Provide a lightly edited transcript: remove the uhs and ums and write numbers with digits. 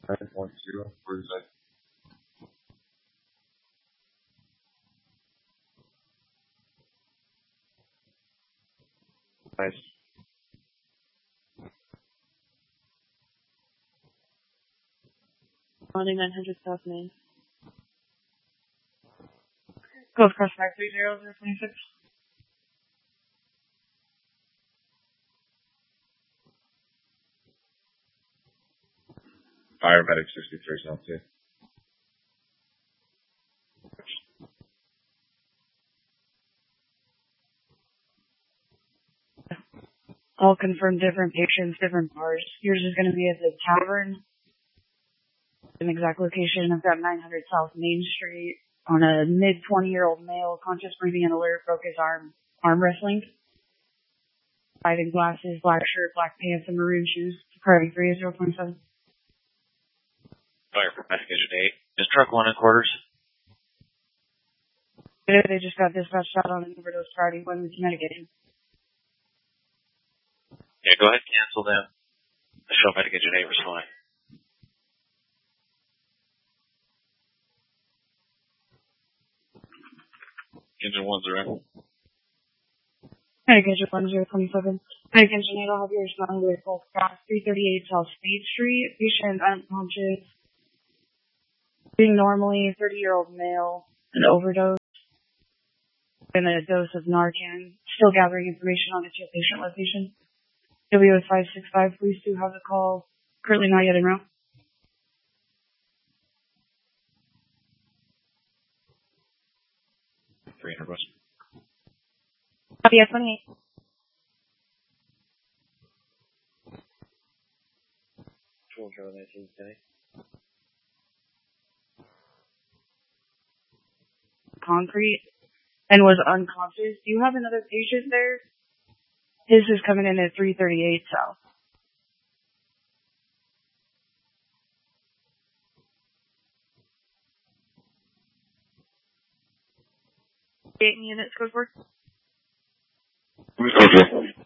9.0. Where's that? Nice. Monday 900 South Main. Go across 530-026. Paramedic 63 South 2. All confirmed different patients, different bars. Yours is going to be at the Tavern. An exact location. I've got 900 South Main Street on a mid-20-year-old male, conscious breathing and alert, broke his arm wrestling. Hiding glasses, black shirt, black pants, and maroon shoes. Priority 3-027. Fire for investigation 8. Is truck 1 in quarters? They just got dispatched out on an overdose Friday when we medication. Yeah, go ahead and cancel them. Show medication 8 was fine. Engine 1's around. Medication 1027. Medication 8, I'll have you respond with Gulf Cross 338 South Speed Street. Patient unconscious. Being normally 30-year-old male, an overdose, and a dose of Narcan. Still gathering information on its patient location. WS 565, please do have the call. Currently not yet en route. $300 bucks. Yeah, 28. Concrete and was unconscious. Do you have another patient there? His is coming in at 338 South. 8 units, code 4.